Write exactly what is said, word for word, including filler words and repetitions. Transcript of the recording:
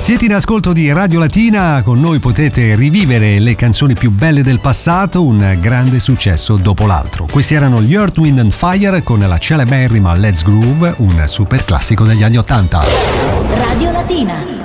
Siete in ascolto di Radio Latina, con noi potete rivivere le canzoni più belle del passato, un grande successo dopo l'altro. Questi erano gli Earth, Wind and Fire con la celeberrima Let's Groove, un super classico degli anni ottanta. Radio Latina.